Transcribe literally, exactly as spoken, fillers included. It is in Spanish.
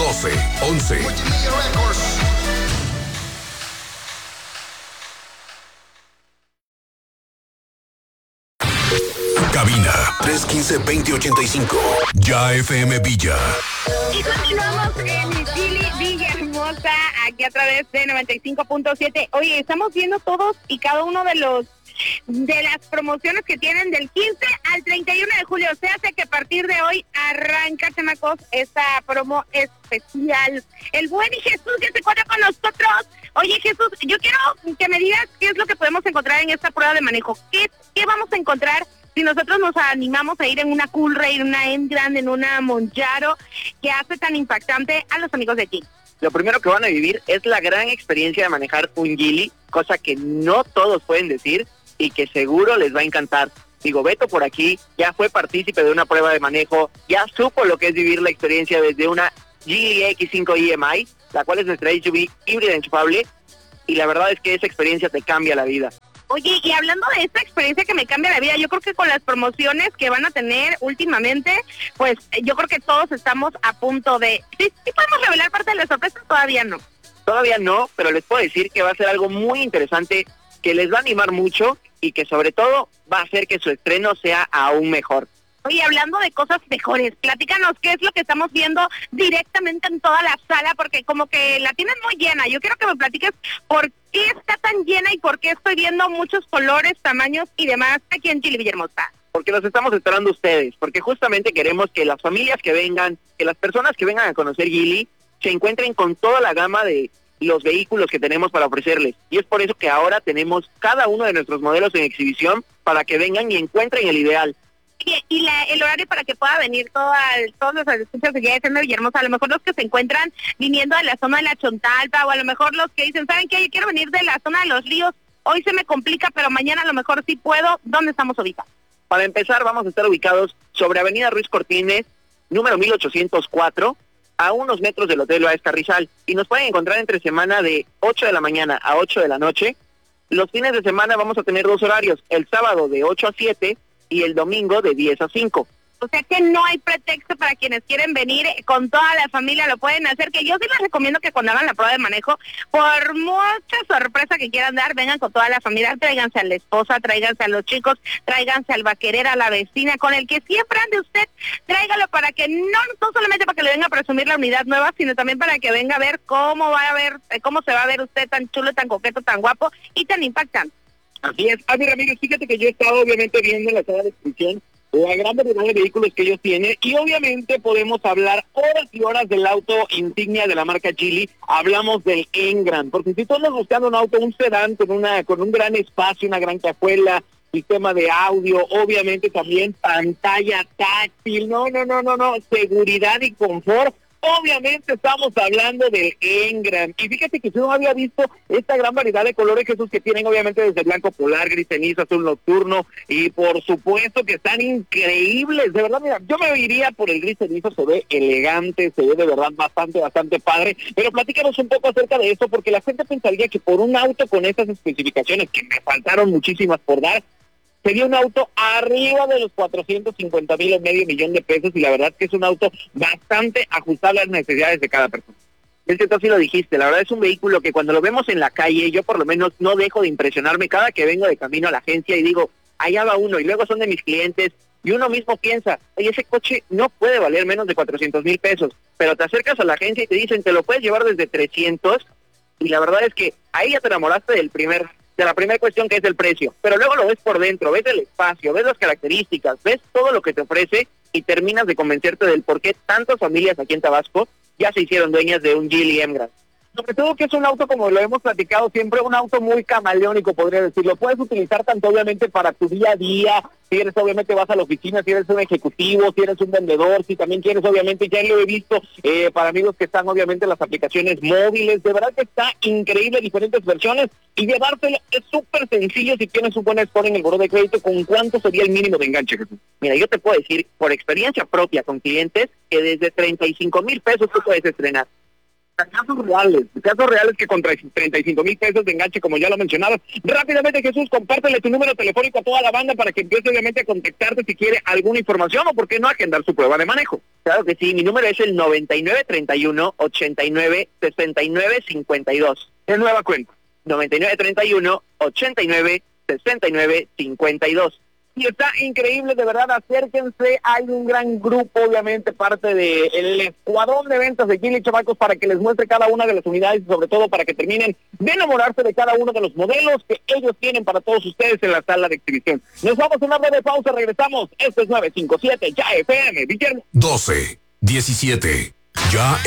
doce once. Cabina tres uno cinco, veinte ochenta y cinco. Ya F M Villa. Y continuamos en Chile, Villahermosa, aquí a través de noventa y cinco punto siete. Oye, estamos viendo todos y cada uno de los de las promociones que tienen del quince al treinta y uno de julio. O sea, hace que a partir de hoy arranca, chamacos, esta promo especial. El buen Jesús ya se encuentra con nosotros. Oye, Jesús, yo quiero que me digas qué es lo que podemos encontrar en esta prueba de manejo. ¿Qué, qué vamos a encontrar si nosotros nos animamos a ir en una Coolray, en una Endgrand, en una Monjaro, que hace tan impactante a los amigos de aquí? Lo primero que van a vivir es la gran experiencia de manejar un Geely, cosa que no todos pueden decir y que seguro les va a encantar. Digo, Beto por aquí ya fue partícipe de una prueba de manejo, ya supo lo que es vivir la experiencia desde una Geely X cinco E M I, la cual es nuestra S U V híbrida enchufable, y la verdad es que esa experiencia te cambia la vida. Oye, y hablando de esta experiencia que me cambia la vida, yo creo que con las promociones que van a tener últimamente, pues yo creo que todos estamos a punto de... ¿Sí, sí podemos revelar parte de la sorpresa? Todavía no. Todavía no, pero les puedo decir que va a ser algo muy interesante, que les va a animar mucho y que sobre todo va a hacer que su estreno sea aún mejor. Oye, hablando de cosas mejores, platícanos qué es lo que estamos viendo directamente en toda la sala, porque como que la tienen muy llena. Yo quiero que me platiques por qué está tan llena y por qué estoy viendo muchos colores, tamaños y demás aquí en Chile, Villahermosa. Porque los estamos esperando ustedes, porque justamente queremos que las familias que vengan, que las personas que vengan a conocer Geely, se encuentren con toda la gama de los vehículos que tenemos para ofrecerles. Y es por eso que ahora tenemos cada uno de nuestros modelos en exhibición para que vengan y encuentren el ideal. Y, y la, el horario para que pueda venir todo el, todos los escuchas de F M Villahermosa, a lo mejor los que se encuentran viniendo de la zona de la Chontalpa, o a lo mejor los que dicen, ¿saben qué? Yo quiero venir de la zona de Los Ríos, hoy se me complica, pero mañana a lo mejor sí puedo. ¿Dónde estamos ubicados? Para empezar, vamos a estar ubicados sobre Avenida Ruiz Cortines, número mil ochocientos cuatro, a unos metros del Hotel Báez Carrizal, y nos pueden encontrar entre semana de ocho de la mañana a ocho de la noche. Los fines de semana vamos a tener dos horarios, el sábado de ocho a siete y el domingo de diez a cinco. O sea que no hay pretexto para quienes quieren venir con toda la familia, lo pueden hacer, que yo sí les recomiendo que cuando hagan la prueba de manejo, por mucha sorpresa que quieran dar, vengan con toda la familia, tráiganse a la esposa, tráiganse a los chicos, tráiganse al vaquerero, a la vecina, con el que siempre ande usted, tráigalo para que no, no solamente para que le venga a presumir la unidad nueva, sino también para que venga a ver cómo va a ver, cómo se va a ver usted tan chulo, tan coqueto, tan guapo y tan impactante. Así es. Ah, mira, amigos, fíjate que yo he estado obviamente viendo en la sala de exhibición la gran variedad de vehículos que ellos tienen, y obviamente podemos hablar horas y horas del auto insignia de la marca Geely. Hablamos del Endgrand, porque si tú andas buscando un auto, un sedán con una con un gran espacio, una gran cajuela, sistema de audio, obviamente también pantalla táctil, no, no, no, no, no, seguridad y confort, obviamente estamos hablando del Endgrand. Y fíjate que yo no había visto esta gran variedad de colores, Jesús, que tienen obviamente desde blanco polar, gris cenizo, azul nocturno, y por supuesto que están increíbles, de verdad. Mira, yo me iría por el gris cenizo, se ve elegante, se ve de verdad bastante, bastante padre, pero platícanos un poco acerca de esto, porque la gente pensaría que por un auto con estas especificaciones, que me faltaron muchísimas por dar, sería un auto arriba de los cuatrocientos cincuenta mil o medio millón de pesos, y la verdad que es un auto bastante ajustable a las necesidades de cada persona. Es que tú sí lo dijiste, la verdad es un vehículo que cuando lo vemos en la calle, yo por lo menos no dejo de impresionarme cada que vengo de camino a la agencia y digo, allá va uno, y luego son de mis clientes, y uno mismo piensa, oye, ese coche no puede valer menos de cuatrocientos mil pesos, pero te acercas a la agencia y te dicen, te lo puedes llevar desde trescientos, y la verdad es que ahí ya te enamoraste del primer de la primera cuestión, que es el precio, pero luego lo ves por dentro, ves el espacio, ves las características, ves todo lo que te ofrece y terminas de convencerte del por qué tantas familias aquí en Tabasco ya se hicieron dueñas de un Geely Endgrand. Sobre todo que es un auto, como lo hemos platicado siempre, un auto muy camaleónico, podría decirlo. Puedes utilizar tanto obviamente para tu día a día, si eres obviamente vas a la oficina, si eres un ejecutivo, si eres un vendedor, si también quieres obviamente, ya lo he visto eh, para amigos que están obviamente en las aplicaciones móviles. De verdad que está increíble, diferentes versiones, y llevárselo es súper sencillo si tienes un buen score en el buró de crédito. ¿Con cuánto sería el mínimo de enganche, Jesús? Mira, yo te puedo decir por experiencia propia con clientes que desde treinta y cinco mil pesos tú puedes estrenar. Casos reales, casos reales que contra treinta y cinco mil pesos de enganche, como ya lo mencionabas. Rápidamente, Jesús, compártele tu número telefónico a toda la banda para que empiece obviamente a contactarte si quiere alguna información o por qué no agendar su prueba de manejo. Claro que sí, mi número es el noventa y nueve treinta y uno ochenta y nueve sesenta y nueve cincuenta y dos. Es nueva cuenta. noventa y nueve treinta y uno ochenta y nueve sesenta y nueve cincuenta y dos. Y está increíble, de verdad, acérquense, hay un gran grupo, obviamente, parte del escuadrón de ventas de Geely, chamacos, para que les muestre cada una de las unidades y sobre todo para que terminen de enamorarse de cada uno de los modelos que ellos tienen para todos ustedes en la sala de exhibición. Nos vamos a una breve pausa, regresamos, esto es nueve cinco siete, Ya F M, Guillermo. doce, diecisiete, Ya